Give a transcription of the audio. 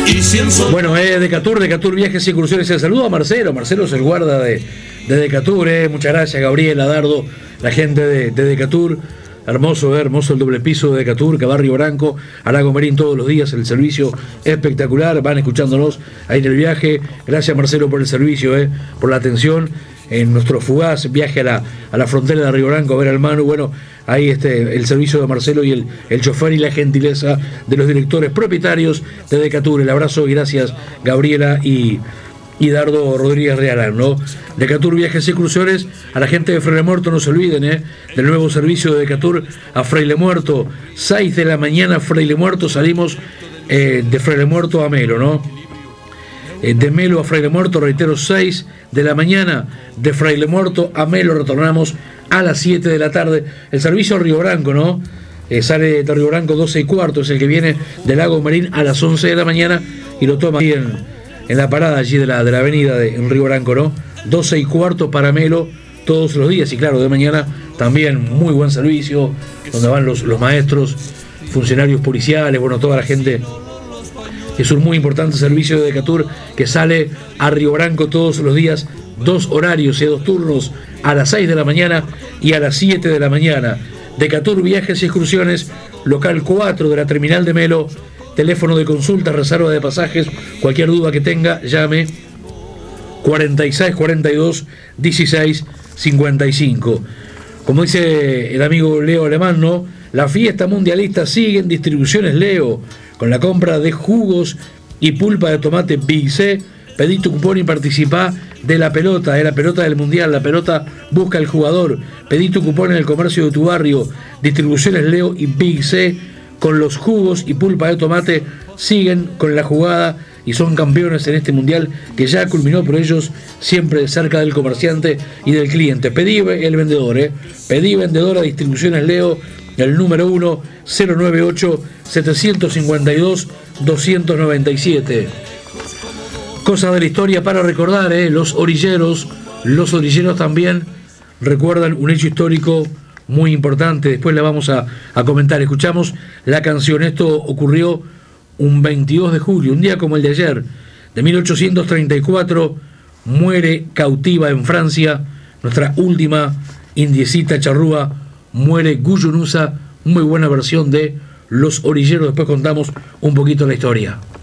Bueno, Decatur Viajes y Excursiones. El saludo a Marcelo. Marcelo es el guarda de Decatur. Muchas gracias, Gabriela, Dardo, la gente de Decatur. Hermoso el doble piso de Decatur, que va a Río Branco, a Lago Marín todos los días. El servicio espectacular. Van escuchándonos ahí en el viaje. Gracias, Marcelo, por el servicio, por la atención en nuestro fugaz viaje a la frontera de Río Branco a ver al Manu. Bueno, ahí el servicio de Marcelo y el chofer y la gentileza de los directores propietarios de Decatur. El abrazo y gracias, Gabriela y Dardo Rodríguez Realán, ¿no? Decatur Viajes y Excursiones. A la gente de Fraile Muerto, no se olviden del nuevo servicio de Decatur a Fraile Muerto. 6 de la mañana, Fraile Muerto. Salimos de Fraile Muerto a Melo, ¿no? De Melo a Fraile Muerto, reitero, 6 de la mañana de Fraile Muerto a Melo. Retornamos a las 7 de la tarde. El servicio a Río Branco, ¿no? Sale de Río Branco 12:15, es el que viene del Lago Marín a las 11 de la mañana y lo toma ahí en la parada allí de la avenida en Río Branco, ¿no? 12:15 para Melo todos los días. Y claro, de mañana también muy buen servicio, donde van los maestros, funcionarios policiales, bueno, toda la gente. Es un muy importante servicio de Decatur que sale a Río Branco todos los días, 2 horarios y 2 turnos, a las 6 de la mañana y a las 7 de la mañana. Decatur Viajes y Excursiones, local 4 de la terminal de Melo. Teléfono de consulta, reserva de pasajes, cualquier duda que tenga, llame 4642 1655. Como dice el amigo Leo Alemán, ¿no? La fiesta mundialista sigue en Distribuciones Leo, con la compra de jugos y pulpa de tomate Big C. Pedí tu cupón y participá de la pelota, la pelota del mundial, la pelota busca el jugador. Pedí tu cupón en el comercio de tu barrio. Distribuciones Leo y Big C, con los jugos y pulpa de tomate, siguen con la jugada y son campeones en este mundial que ya culminó, pero ellos siempre cerca del comerciante y del cliente. Pedí el vendedor, pedí vendedor a Distribuciones Leo, el número 1, 098-752-297. Cosas de la historia para recordar, los orilleros también recuerdan un hecho histórico muy importante. Después la vamos a comentar. Escuchamos la canción. Esto ocurrió un 22 de julio, un día como el de ayer, de 1834, muere cautiva en Francia nuestra última indiecita charrúa, muere Guyunusa. Muy buena versión de Los Orilleros. Después contamos un poquito la historia.